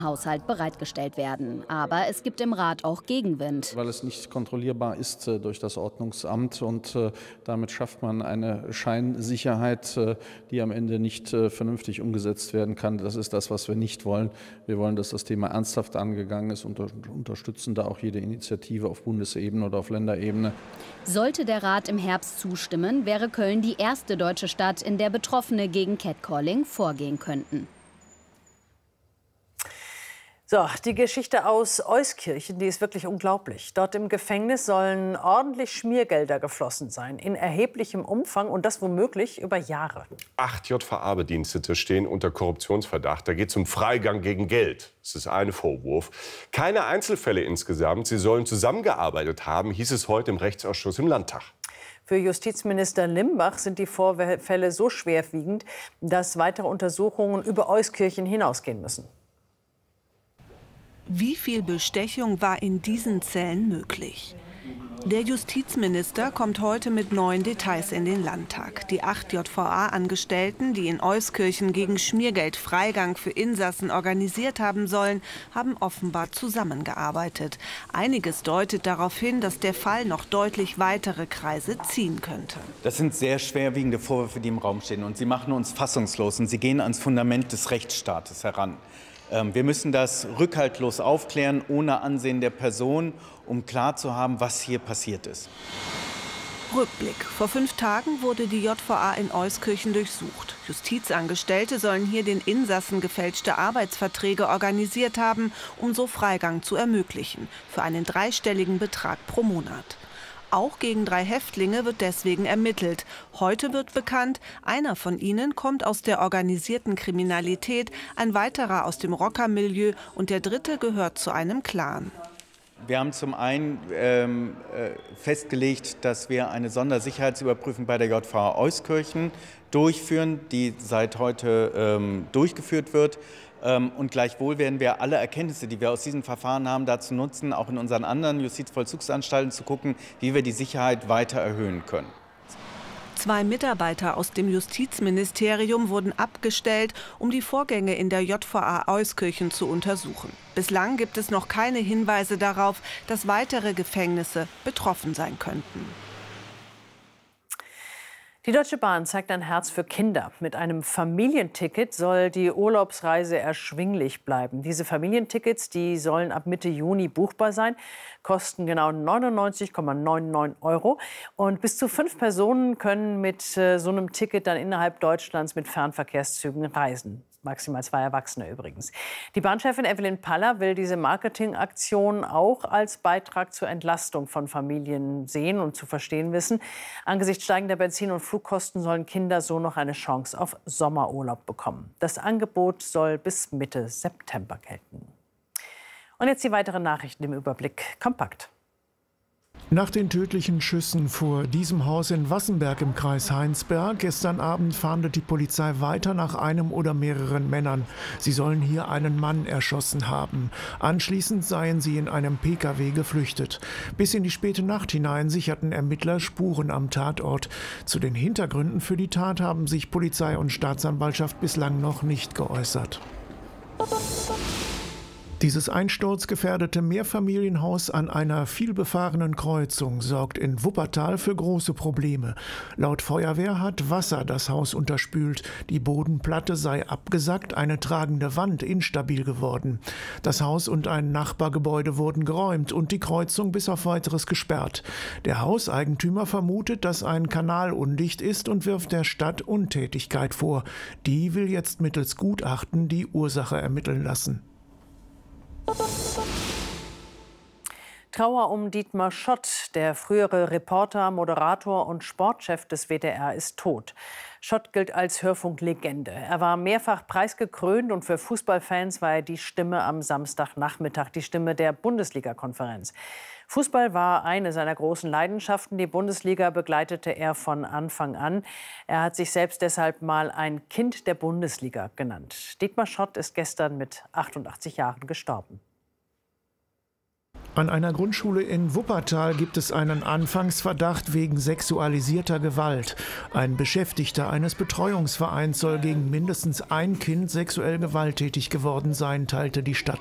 Haushalt bereitgestellt werden. Aber es gibt im Rat auch Gegenwind. Weil es nicht kontrollierbar ist durch das Ordnungsamt und damit schafft man eine Scheinsicherheit, die am Ende nicht vernünftig umgesetzt werden kann. Das ist das, was wir nicht wollen. Wir wollen, dass das Thema ernsthaft angegangen ist und unterstützen da auch jede Initiative auf Bundesebene oder auf Länderebene. Sollte der Rat im Herbst zustimmen, wäre Köln die erste deutsche Stadt, in der Betroffene gegen Catcalling vorgehen könnten. So, die Geschichte aus Euskirchen, die ist wirklich unglaublich. Dort im Gefängnis sollen ordentlich Schmiergelder geflossen sein, in erheblichem Umfang und das womöglich über Jahre. 8 JVA-Bedienstete stehen unter Korruptionsverdacht. Da geht es um Freigang gegen Geld. Das ist ein Vorwurf. Keine Einzelfälle insgesamt. Sie sollen zusammengearbeitet haben, hieß es heute im Rechtsausschuss im Landtag. Für Justizminister Limbach sind die Vorfälle so schwerwiegend, dass weitere Untersuchungen über Euskirchen hinausgehen müssen. Wie viel Bestechung war in diesen Zellen möglich? Der Justizminister kommt heute mit neuen Details in den Landtag. Die 8 JVA-Angestellten, die in Euskirchen gegen Schmiergeld Freigang für Insassen organisiert haben sollen, haben offenbar zusammengearbeitet. Einiges deutet darauf hin, dass der Fall noch deutlich weitere Kreise ziehen könnte. Das sind sehr schwerwiegende Vorwürfe, die im Raum stehen. Und sie machen uns fassungslos. Und sie gehen ans Fundament des Rechtsstaates heran. Wir müssen das rückhaltlos aufklären, ohne Ansehen der Person, um klar zu haben, was hier passiert ist. Rückblick. Vor 5 Tagen wurde die JVA in Euskirchen durchsucht. Justizangestellte sollen hier den Insassen gefälschte Arbeitsverträge organisiert haben, um so Freigang zu ermöglichen, für einen dreistelligen Betrag pro Monat. Auch gegen 3 Häftlinge wird deswegen ermittelt. Heute wird bekannt, einer von ihnen kommt aus der organisierten Kriminalität, ein weiterer aus dem Rockermilieu und der dritte gehört zu einem Clan. Wir haben zum einen festgelegt, dass wir eine Sondersicherheitsüberprüfung bei der JVA Euskirchen durchführen, die seit heute durchgeführt wird. Und gleichwohl werden wir alle Erkenntnisse, die wir aus diesem Verfahren haben, dazu nutzen, auch in unseren anderen Justizvollzugsanstalten zu gucken, wie wir die Sicherheit weiter erhöhen können. 2 Mitarbeiter aus dem Justizministerium wurden abgestellt, um die Vorgänge in der JVA Euskirchen zu untersuchen. Bislang gibt es noch keine Hinweise darauf, dass weitere Gefängnisse betroffen sein könnten. Die Deutsche Bahn zeigt ein Herz für Kinder. Mit einem Familienticket soll die Urlaubsreise erschwinglich bleiben. Diese Familientickets, die sollen ab Mitte Juni buchbar sein, kosten genau 99,99 € und bis zu 5 Personen können mit so einem Ticket dann innerhalb Deutschlands mit Fernverkehrszügen reisen. Maximal 2 Erwachsene übrigens. Die Bahnchefin Evelyn Paller will diese Marketingaktion auch als Beitrag zur Entlastung von Familien sehen und zu verstehen wissen. Angesichts steigender Benzin- und Flugkosten sollen Kinder so noch eine Chance auf Sommerurlaub bekommen. Das Angebot soll bis Mitte September gelten. Und jetzt die weiteren Nachrichten im Überblick kompakt. Nach den tödlichen Schüssen vor diesem Haus in Wassenberg im Kreis Heinsberg gestern Abend fahndet die Polizei weiter nach einem oder mehreren Männern. Sie sollen hier einen Mann erschossen haben. Anschließend seien sie in einem Pkw geflüchtet. Bis in die späte Nacht hinein sicherten Ermittler Spuren am Tatort. Zu den Hintergründen für die Tat haben sich Polizei und Staatsanwaltschaft bislang noch nicht geäußert. Dieses einsturzgefährdete Mehrfamilienhaus an einer vielbefahrenen Kreuzung sorgt in Wuppertal für große Probleme. Laut Feuerwehr hat Wasser das Haus unterspült. Die Bodenplatte sei abgesackt, eine tragende Wand instabil geworden. Das Haus und ein Nachbargebäude wurden geräumt und die Kreuzung bis auf Weiteres gesperrt. Der Hauseigentümer vermutet, dass ein Kanal undicht ist und wirft der Stadt Untätigkeit vor. Die will jetzt mittels Gutachten die Ursache ermitteln lassen. Trauer um Dietmar Schott. Der frühere Reporter, Moderator und Sportchef des WDR ist tot. Schott gilt als Hörfunklegende. Er war mehrfach preisgekrönt und für Fußballfans war er die Stimme am Samstagnachmittag, die Stimme der Bundesliga-Konferenz. Fußball war eine seiner großen Leidenschaften. Die Bundesliga begleitete er von Anfang an. Er hat sich selbst deshalb mal ein Kind der Bundesliga genannt. Dietmar Schott ist gestern mit 88 Jahren gestorben. An einer Grundschule in Wuppertal gibt es einen Anfangsverdacht wegen sexualisierter Gewalt. Ein Beschäftigter eines Betreuungsvereins soll gegen mindestens ein Kind sexuell gewalttätig geworden sein, teilte die Stadt